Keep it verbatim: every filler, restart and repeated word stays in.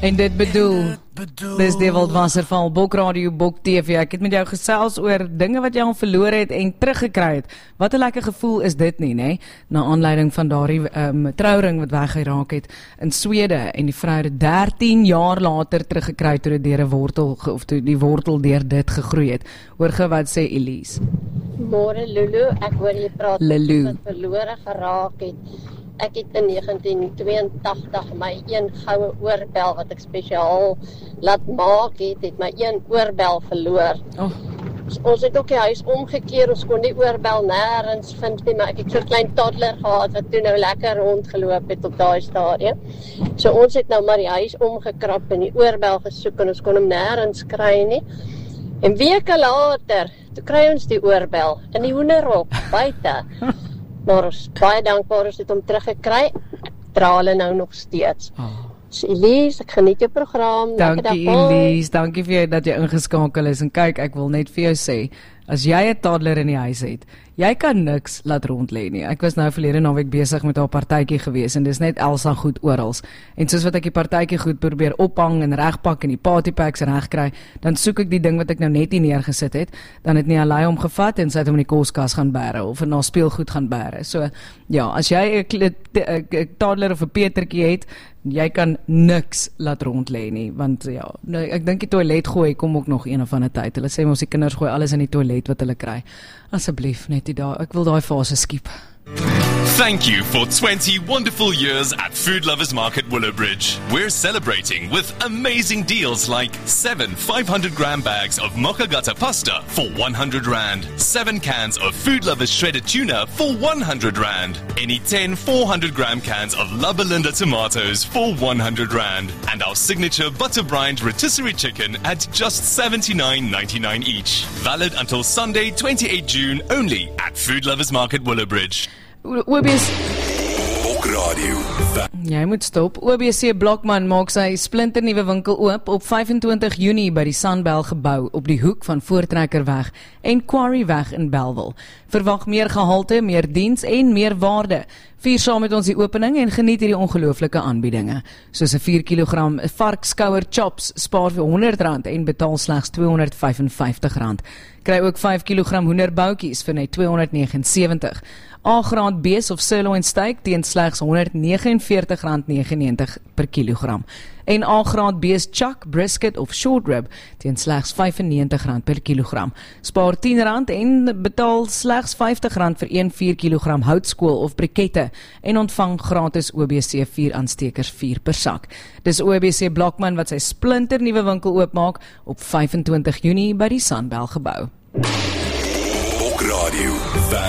En dit bedoel, dis Dewald Wasserval, Bok Radio, Bok T V. Ek het met jou gesels oor dinge wat jy al verloor het en teruggekry het. Wat 'n lekker gevoel is dit nie, nê? Na aanleiding van daardie um, trouring wat weggeraak het in Swede en die vrou het dertien jaar later teruggekry toe dit deur 'n wortel of toe die wortel deur dit gegroei het. Hoor gou wat sê Elise. Môre Lulu, ek hoor jy praat Lulu. wat verlore geraak het. Ek het in negentien tweeëntagtig my een goue oorbel wat ek spesiaal laat maak het, het my een oorbel verloor. Oh. So, ons het ook die huis omgekeer, ons kon die oorbel nêrens vind nie, maar ek het so 'n klein toddler gehad wat toe nou lekker rondgeloop het op daai stadium. So ons het nou maar die huis omgekrap en die oorbel gesoek en ons kon hom nêrens kry nie. En weke later, toe kry ons die oorbel in die hoenderhok buite. Maar ons baie dankbaar ons het hom teruggekry. Dra hulle nou nog steeds. Oh. So Elise, ek geniet jou program. Dankie Elise, dankie vir jou dat jy ingeskakel is. En kyk, ek wil net vir jou sê, as jy 'n toddler in die huis het, jy kan niks laat rond lê nie. Ek was nou verlede naweek besig met haar partytjie gewees en dis net Elsa goed oral. En soos wat ek die partytjie goed probeer ophang en regpak en die partypacks regkry, dan soek ek die ding wat ek nou net hier neergesit het, dan het nie Alai hom gevat en sy het hom in die koskas gaan bære of na speelgoed gaan bære. So ja, as jy 'n toddler of 'n petertjie het, jy kan niks laat rond lê nie, want ja, nou, ek dink die toilet gooi kom ook nog een of ander tyd. Hulle sê mos die kinders gooi alles in die toilet wat hulle kry. Asseblief net die daar, ek wil daai fase skiep. Thank you for twenty wonderful years at Food Lovers Market Willowbridge. We're celebrating with amazing deals like seven five hundred gram bags of Mokkagata pasta for one hundred rand, seven cans of Food Lovers shredded tuna for one hundred rand, any ten four hundred gram cans of La Belinda tomatoes for one hundred rand, and our signature butter brined rotisserie chicken at just seventy-nine ninety-nine each. Valid until Sunday, twenty-eighth June, only at Food Lovers Market Willowbridge. O B C Bok Radio. Jy moet stop. O B C Blokman maak sy splinternuwe winkel oop op vyfentwintig Junie by die Sunbel gebou op die hoek van Voortrekkerweg en Quarryweg in Bellville. Verwag meer gehalte, meer diens en meer waarde. Vier saam met ons die opening en geniet hierdie ongelooflike aanbiedinge. Soos 'n vier kilogram varkskouer chops spaar vir honderd rand en betaal slegs tweehonderd vyf en vyftig rand. Kry ook vyf kilogram hoenderboutjies vir net tweehonderd vyf en sewentig. A-graad bees of sirloin steak teen slegs honderd vyf en negentig rand negenennegentig per kilogram. En A-graad bees chuck, brisket of short rib teen slegs vyf en negentig rand per kilogram. Spaar tien rand en betaal slegs vyftig rand vir een vier kilogram houtskool of brikette en ontvang gratis O B C vier aanstekers vier per sak. Dis O B C Blokman wat sy splinter nuwe winkel oopmaak op vyfentwintig Junie by die Sunbel gebou. Bok Radio.